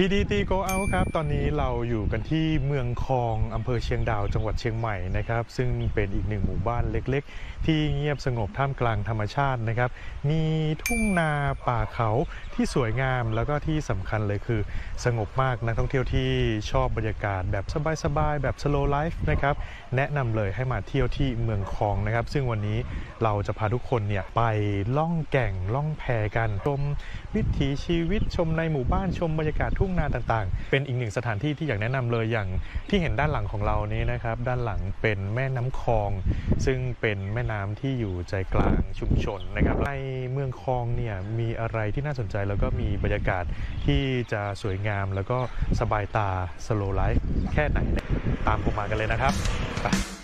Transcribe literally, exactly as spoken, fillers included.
พี ดี ที Go Out ครับตอนนี้เราอยู่กันที่เมืองคองอำเภอเชียงดาวจังหวัดเชียงใหม่นะครับซึ่งเป็นอีกหนึ่งหมู่บ้านเล็กๆที่เงียบสงบท่ามกลางธรรมชาตินะครับมีทุ่งนาป่าเขาที่สวยงามแล้วก็ที่สำคัญเลยคือสงบมากนักท่องเที่ยวที่ชอบบรรยากาศแบบสบายๆแบบ slow life นะครับแนะนำเลยให้มาเที่ยวที่เมืองคองนะครับซึ่งวันนี้เราจะพาทุกคนเนี่ยไปล่องแก่งล่องแพกันชมวิถีชีวิตชมในหมู่บ้านชมบรรยากาศทุ่งนาต่างๆเป็นอีกหนึ่งสถานที่ที่อยากแนะนำเลยอย่างที่เห็นด้านหลังของเรานี้นะครับด้านหลังเป็นแม่น้ำคองซึ่งเป็นแม่น้ำที่อยู่ใจกลางชุมชนนะครับในเมืองคองเนี่ยมีอะไรที่น่าสนใจแล้วก็มีบรรยากาศที่จะสวยงามแล้วก็สบายตา slow life แค่ไหนตามผมมากันเลยนะครับไป